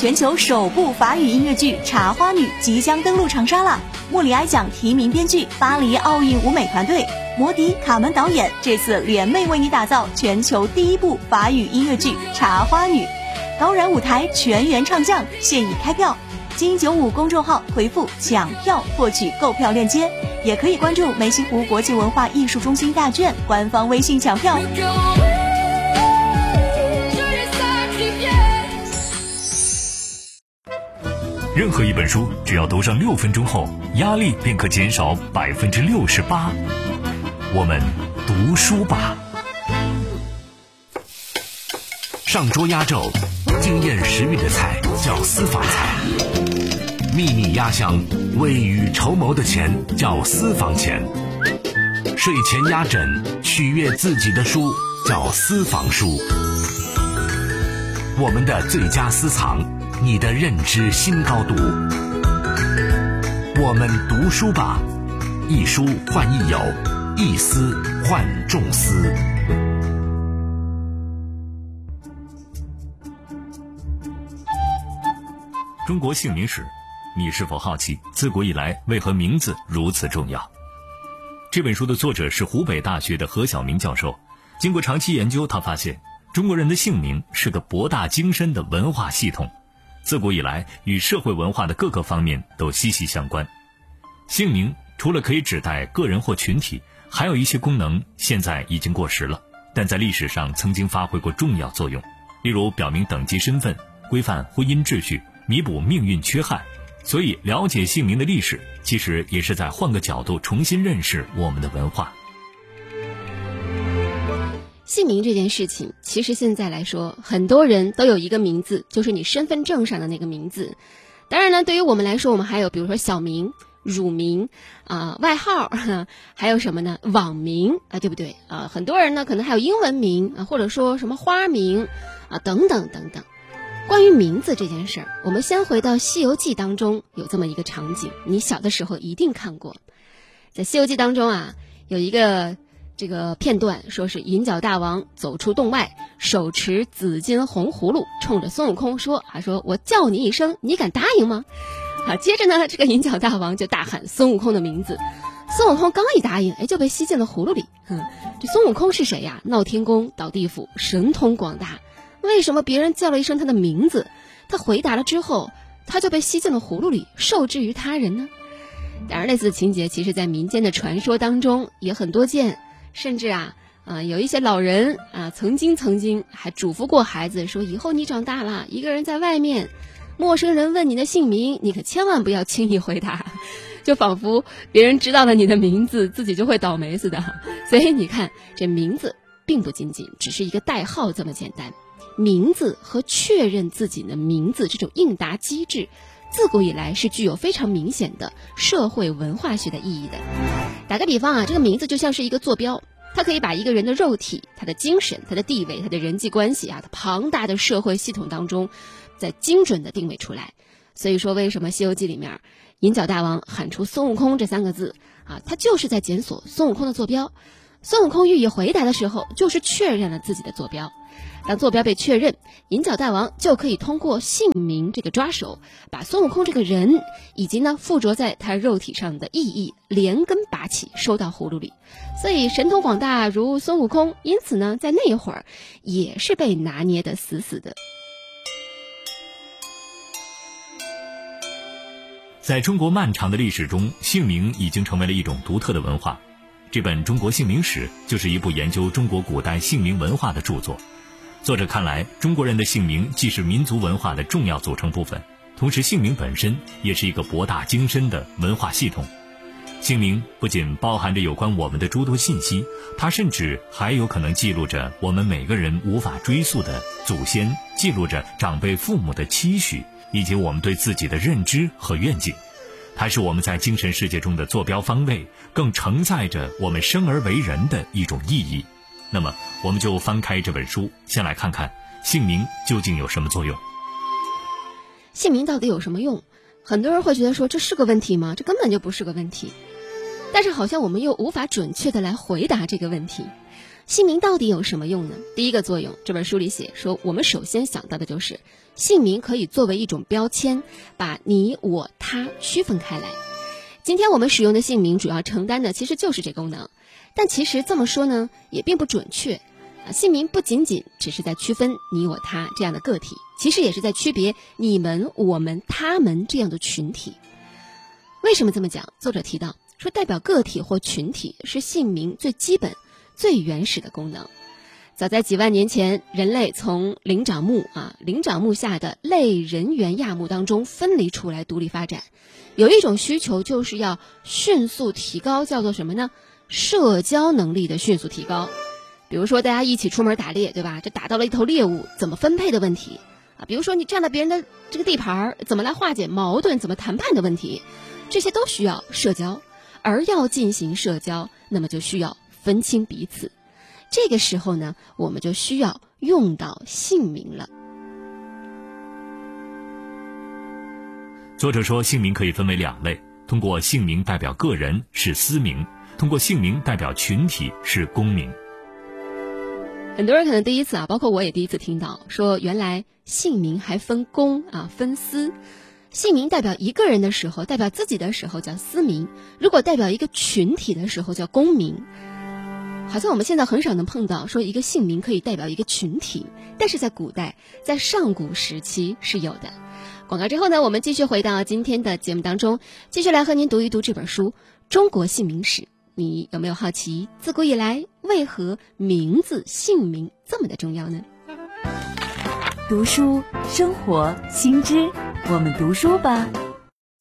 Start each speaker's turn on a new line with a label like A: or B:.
A: 全球首部法语音乐剧《茶花女》即将登陆长沙了。莫里埃奖提名编剧，巴黎奥运舞美团队，摩迪、卡门导演，这次联袂为你打造全球第一部法语音乐剧《茶花女》。高燃舞台全员唱将，现已开票。金95公众号回复抢票获取购票链接，也可以关注梅溪湖国际文化艺术中心大卷官方微信抢票。
B: 任何一本书只要读上6分钟后，压力便可减少68%。我们读书吧。上桌压轴，惊艳食欲的菜叫私房菜；秘密压箱，未雨绸缪的钱叫私房钱；睡前压枕，取悦自己的书叫私房书。我们的最佳私藏，你的认知新高度。我们读书吧，一书换一友，一思换众思。中国姓名史，你是否好奇自古以来为何名字如此重要？这本书的作者是湖北大学的何晓明教授。经过长期研究，他发现中国人的姓名是个博大精深的文化系统，自古以来与社会文化的各个方面都息息相关。姓名除了可以指代个人或群体，还有一些功能现在已经过时了，但在历史上曾经发挥过重要作用，例如表明等级身份、规范婚姻秩序、弥补命运缺憾。所以了解姓名的历史，其实也是在换个角度重新认识我们的文化。
C: 姓名这件事情，其实现在来说，很多人都有一个名字，就是你身份证上的那个名字。当然呢，对于我们来说，我们还有比如说小名、乳名外号，还有什么呢？网名对不对？很多人呢可能还有英文名或者说什么花名等等等等。关于名字这件事儿，我们先回到《西游记》当中有这么一个场景，你小的时候一定看过。在《西游记》当中有一个这个片段，说是银角大王走出洞外，手持紫金红葫芦，冲着孙悟空说我叫你一声，你敢答应吗？接着呢，这个银角大王就大喊孙悟空的名字，孙悟空刚一答应，就被吸进了葫芦里。这孙悟空是谁呀？闹天宫倒地府，神通广大，为什么别人叫了一声他的名字，他回答了之后，他就被吸进了葫芦里，受制于他人呢？当然类似的情节其实在民间的传说当中也很多见，甚至有一些老人曾经还嘱咐过孩子说，以后你长大了，一个人在外面，陌生人问你的姓名，你可千万不要轻易回答，就仿佛别人知道了你的名字，自己就会倒霉似的。所以你看，这名字并不仅仅只是一个代号这么简单，名字和确认自己的名字这种应答机制，自古以来是具有非常明显的社会文化学的意义的。打个比方这个名字就像是一个坐标，它可以把一个人的肉体、他的精神、他的地位、他的人际关系他庞大的社会系统当中再精准的定位出来。所以说为什么《西游记》里面银角大王喊出孙悟空这3个字他就是在检索孙悟空的坐标。孙悟空予以回答的时候，就是确认了自己的坐标。当坐标被确认，银角大王就可以通过姓名这个抓手，把孙悟空这个人以及附着在他肉体上的意义连根拔起，收到葫芦里。所以神通广大如孙悟空，因此呢，在那会儿也是被拿捏得死死的。
B: 在中国漫长的历史中，姓名已经成为了一种独特的文化。这本《中国姓名史》就是一部研究中国古代姓名文化的著作。作者看来，中国人的姓名既是民族文化的重要组成部分，同时姓名本身也是一个博大精深的文化系统。姓名不仅包含着有关我们的诸多信息，它甚至还有可能记录着我们每个人无法追溯的祖先，记录着长辈父母的期许，以及我们对自己的认知和愿景。它是我们在精神世界中的坐标方位，更承载着我们生而为人的一种意义。那么我们就翻开这本书，先来看看姓名究竟有什么作用。
C: 姓名到底有什么用？很多人会觉得说，这是个问题吗？这根本就不是个问题。 但是好像我们又无法准确的来回答这个问题。姓名到底有什么用呢？第一个作用，这本书里写说，我们首先想到的就是姓名可以作为一种标签，把你我他区分开来。今天我们使用的姓名主要承担的其实就是这功能，但其实这么说呢也并不准确。姓名不仅仅只是在区分你我他这样的个体，其实也是在区别你们我们他们这样的群体。为什么这么讲？作者提到说，代表个体或群体是姓名最基本最原始的功能。早在几万年前，人类从灵长目下的类人猿亚目当中分离出来独立发展，有一种需求就是要迅速提高，叫做什么呢？社交能力的迅速提高。比如说大家一起出门打猎，对吧？这打到了一头猎物，怎么分配的问题啊？比如说你占了别人的这个地盘，怎么来化解矛盾，怎么谈判的问题，这些都需要社交。而要进行社交，那么就需要分清彼此。这个时候呢，我们就需要用到姓名了。
B: 作者说，姓名可以分为2类，通过姓名代表个人是私名，通过姓名代表群体是公名。
C: 很多人可能第一次包括我也第一次听到说，原来姓名还分公分私。姓名代表一个人的时候，代表自己的时候叫私名，如果代表一个群体的时候叫公名。好像我们现在很少能碰到说一个姓名可以代表一个群体，但是在古代，在上古时期是有的。广告之后呢，我们继续回到今天的节目当中，继续来和您读一读这本书《中国姓名史》。你有没有好奇，自古以来为何名字姓名这么的重要呢？
A: 读书生活新知，我们读书吧。